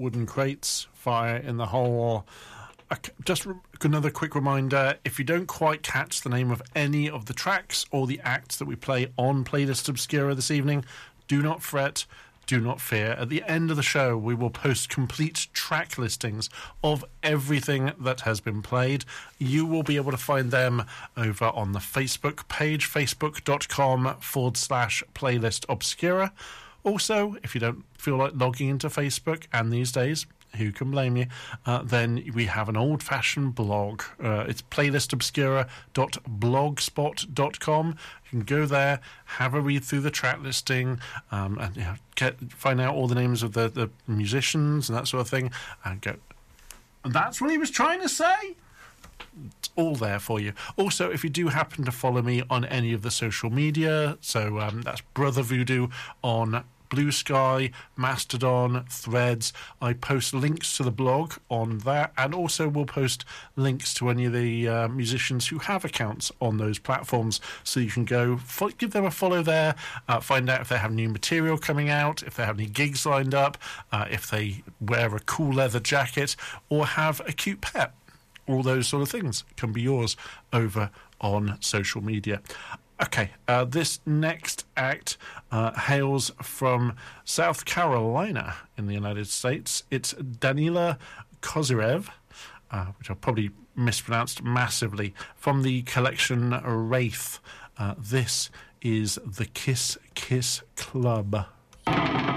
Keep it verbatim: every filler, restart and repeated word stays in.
wooden crates, fire in the hole. Just another quick reminder, if you don't quite catch the name of any of the tracks or the acts that we play on Playlist Obscura this evening, do not fret, do not fear. At the end of the show, we will post complete track listings of everything that has been played. You will be able to find them over on the Facebook page, facebook.com forward slash Playlist Obscura. Also, if you don't feel like logging into Facebook, and these days, who can blame you, uh, then we have an old-fashioned blog. Uh, it's playlist obscura dot blogspot dot com. You can go there, have a read through the track listing, um, and you know, get, find out all the names of the, the musicians and that sort of thing, and go, that's what he was trying to say? It's all there for you. Also, if you do happen to follow me on any of the social media, so um, that's Brother Voodoo on Blue Sky, Mastodon, Threads. I post links to the blog on that, and also we'll post links to any of the uh, musicians who have accounts on those platforms, so you can go fo- give them a follow there, uh, find out if they have new material coming out, if they have any gigs lined up, uh, if they wear a cool leather jacket, or have a cute pet. All those sort of things can be yours over on social media. Okay, uh, this next act uh, hails from South Carolina in the United States. It's Danila Kozyrev, uh, which I probably mispronounced massively, from the collection Wraith. Uh, this is the Kiss Kiss Club.